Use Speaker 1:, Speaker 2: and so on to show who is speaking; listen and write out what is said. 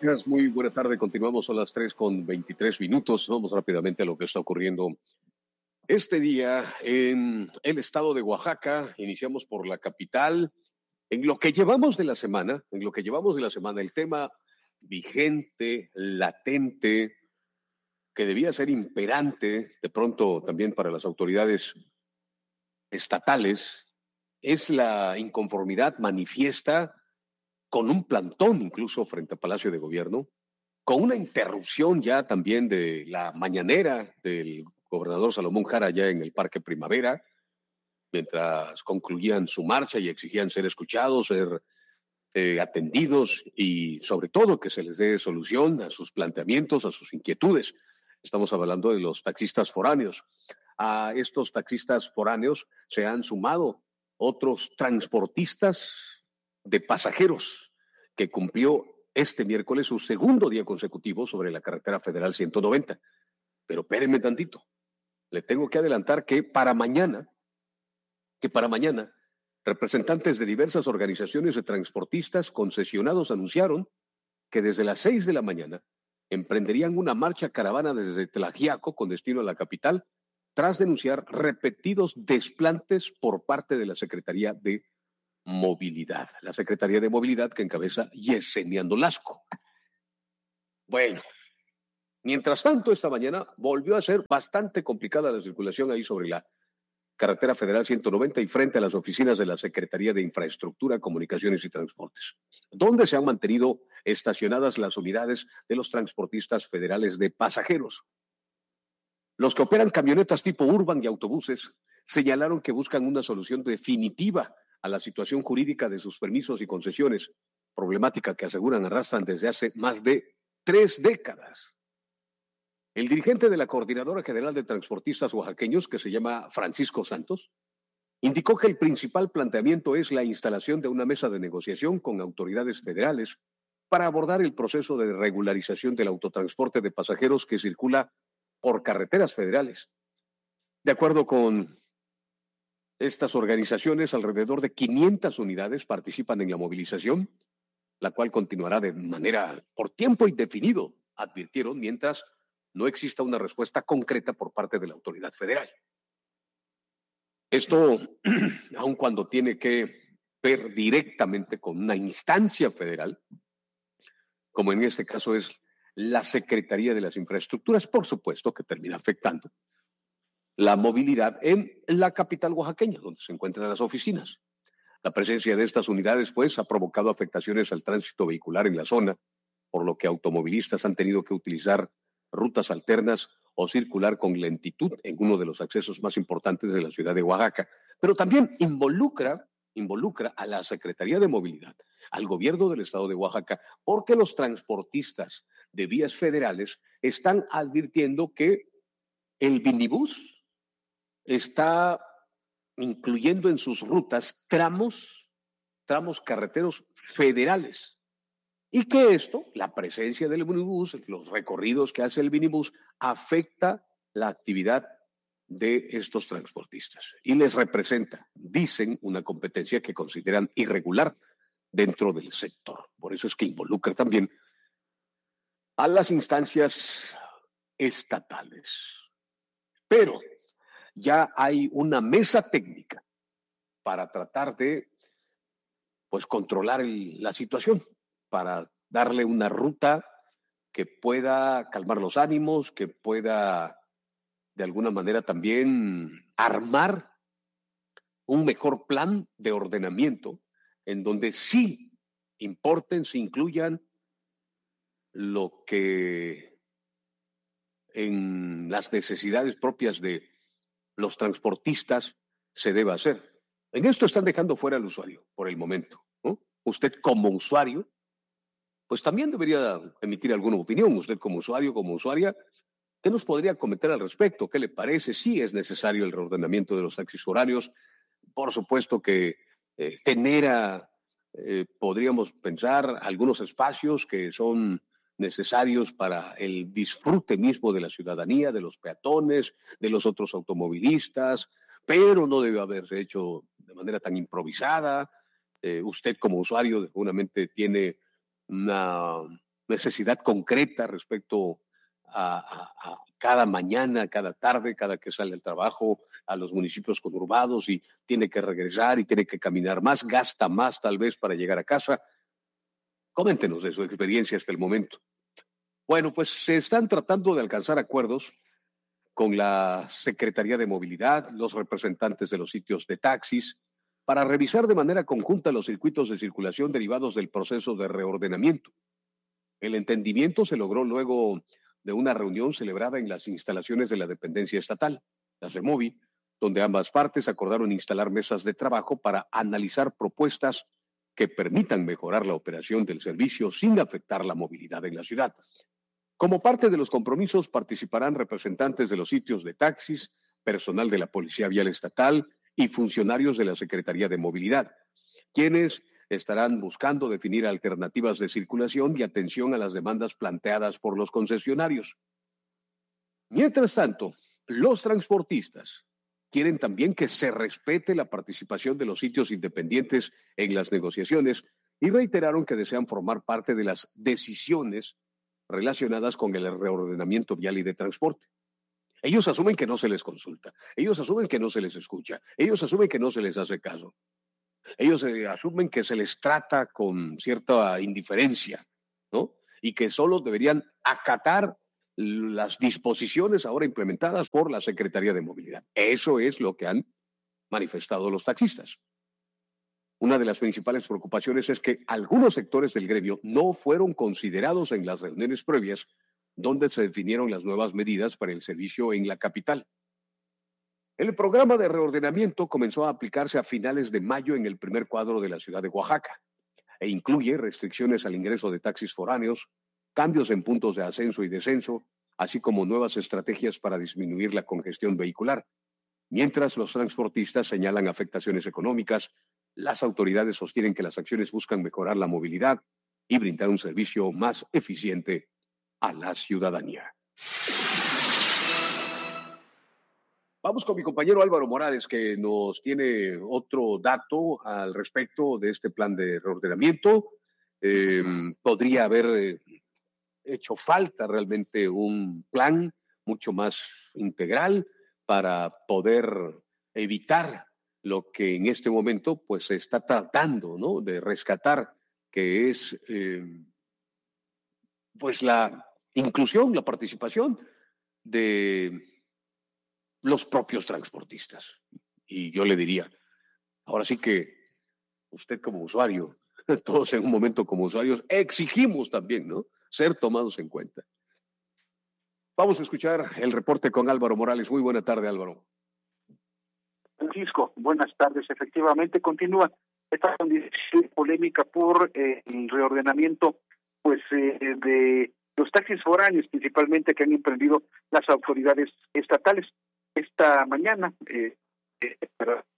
Speaker 1: Gracias, muy buena tarde. Continuamos a las 3:23. Vamos rápidamente a lo que está ocurriendo este día en el estado de Oaxaca. Iniciamos por la capital. En lo que llevamos de la semana, el tema vigente, latente, que debía ser imperante, de pronto también para las autoridades estatales, es la inconformidad manifiesta con un plantón incluso frente al Palacio de Gobierno, con una interrupción ya también de la mañanera del gobernador Salomón Jara ya en el Parque Primavera, mientras concluían su marcha y exigían ser escuchados, ser atendidos y sobre todo que se les dé solución a sus planteamientos, a sus inquietudes. Estamos hablando de los taxistas foráneos. A estos taxistas foráneos se han sumado otros transportistas de pasajeros que cumplió este miércoles su segundo día consecutivo sobre la carretera federal 190. Pero espérenme tantito. Le tengo que adelantar que para mañana, representantes de diversas organizaciones de transportistas concesionados anunciaron que desde las 6 de la mañana emprenderían una marcha caravana desde Tlaxiaco con destino a la capital, tras denunciar repetidos desplantes por parte de la Secretaría de Movilidad. La Secretaría de Movilidad que encabeza Yesenia Nolasco. Bueno, mientras tanto, esta mañana volvió a ser bastante complicada la circulación ahí sobre la carretera federal 190 y frente a las oficinas de la Secretaría de Infraestructura, Comunicaciones y Transportes, donde se han mantenido estacionadas las unidades de los transportistas federales de pasajeros. Los que operan camionetas tipo Urban y autobuses señalaron que buscan una solución definitiva a la situación jurídica de sus permisos y concesiones, problemática que aseguran arrastran desde hace más de 3 décadas. El dirigente de la Coordinadora General de Transportistas Oaxaqueños, que se llama Francisco Santos, indicó que el principal planteamiento es la instalación de una mesa de negociación con autoridades federales para abordar el proceso de regularización del autotransporte de pasajeros que circula por carreteras federales. De acuerdo con estas organizaciones, alrededor de 500 unidades participan en la movilización, la cual continuará de manera por tiempo indefinido, advirtieron, mientras no exista una respuesta concreta por parte de la autoridad federal. Esto, aun cuando tiene que ver directamente con una instancia federal, como en este caso es la Secretaría de las Infraestructuras, por supuesto que termina afectando la movilidad en la capital oaxaqueña, donde se encuentran las oficinas. La presencia de estas unidades, pues, ha provocado afectaciones al tránsito vehicular en la zona, por lo que automovilistas han tenido que utilizar rutas alternas o circular con lentitud en uno de los accesos más importantes de la ciudad de Oaxaca. Pero también involucra a la Secretaría de Movilidad, al gobierno del estado de Oaxaca, porque los transportistas de vías federales están advirtiendo que el minibús está incluyendo en sus rutas tramos carreteros federales. Y que esto, la presencia del minibús, los recorridos que hace el minibús, afecta la actividad de estos transportistas. Y les representa, dicen, una competencia que consideran irregular dentro del sector. Por eso es que involucra también a las instancias estatales. Pero ya hay una mesa técnica para tratar de, pues, controlar la situación, para darle una ruta que pueda calmar los ánimos, que pueda de alguna manera también armar un mejor plan de ordenamiento en donde sí importen, sí incluyan lo que en las necesidades propias de los transportistas se debe hacer. En esto están dejando fuera al usuario por el momento, ¿no? Usted como usuario, pues también debería emitir alguna opinión. Usted como usuario, como usuaria, ¿qué nos podría comentar al respecto? ¿Qué le parece? Sí es necesario el reordenamiento de los taxis horarios. Por supuesto que genera, podríamos pensar, algunos espacios que son necesarios para el disfrute mismo de la ciudadanía, de los peatones, de los otros automovilistas, pero no debe haberse hecho de manera tan improvisada. Usted como usuario seguramente tiene una necesidad concreta respecto a cada mañana, cada tarde, cada que sale al trabajo, a los municipios conurbados y tiene que regresar y tiene que caminar más, gasta más tal vez para llegar a casa. Coméntenos de su experiencia hasta el momento. Bueno, pues se están tratando de alcanzar acuerdos con la Secretaría de Movilidad, los representantes de los sitios de taxis, para revisar de manera conjunta los circuitos de circulación derivados del proceso de reordenamiento. El entendimiento se logró luego de una reunión celebrada en las instalaciones de la dependencia estatal, la CEMOVI, donde ambas partes acordaron instalar mesas de trabajo para analizar propuestas que permitan mejorar la operación del servicio sin afectar la movilidad en la ciudad. Como parte de los compromisos participarán representantes de los sitios de taxis, personal de la Policía Vial Estatal y funcionarios de la Secretaría de Movilidad, quienes estarán buscando definir alternativas de circulación y atención a las demandas planteadas por los concesionarios. Mientras tanto, los transportistas quieren también que se respete la participación de los sitios independientes en las negociaciones y reiteraron que desean formar parte de las decisiones relacionadas con el reordenamiento vial y de transporte. Ellos asumen que no se les consulta, ellos asumen que no se les escucha, ellos asumen que no se les hace caso. Ellos asumen que se les trata con cierta indiferencia, ¿no? Y que solo deberían acatar las disposiciones ahora implementadas por la Secretaría de Movilidad. Eso es lo que han manifestado los taxistas. Una de las principales preocupaciones es que algunos sectores del gremio no fueron considerados en las reuniones previas donde se definieron las nuevas medidas para el servicio en la capital. El programa de reordenamiento comenzó a aplicarse a finales de mayo en el primer cuadro de la ciudad de Oaxaca e incluye restricciones al ingreso de taxis foráneos, cambios en puntos de ascenso y descenso, así como nuevas estrategias para disminuir la congestión vehicular. Mientras los transportistas señalan afectaciones económicas, las autoridades sostienen que las acciones buscan mejorar la movilidad y brindar un servicio más eficiente a la ciudadanía. Vamos con mi compañero Álvaro Morales, que nos tiene otro dato al respecto de este plan de reordenamiento. Podría haber hecho falta realmente un plan mucho más integral para poder evitar lo que en este momento pues se está tratando, ¿no?, de rescatar, que es pues la inclusión, la participación de los propios transportistas. Y yo le diría, ahora sí que usted como usuario, todos en un momento como usuarios, exigimos también, ¿no?, ser tomados en cuenta. Vamos a escuchar el reporte con Álvaro Morales. Muy buena tarde, Álvaro.
Speaker 2: Francisco, buenas tardes. Efectivamente, continúa esta polémica por el reordenamiento de los taxis foráneos, principalmente, que han emprendido las autoridades estatales. Esta mañana,